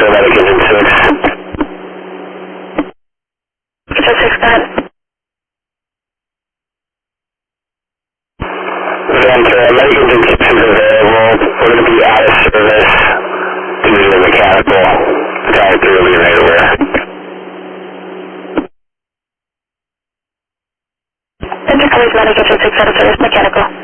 Medic Engine 6. Engine 6, go ahead. Ventura, Medic Engine 6 is available. We're going to be out of service due to the mechanical. Battalion 3 will be right aware. Enterprise Medic Engine 6 out of service, mechanical.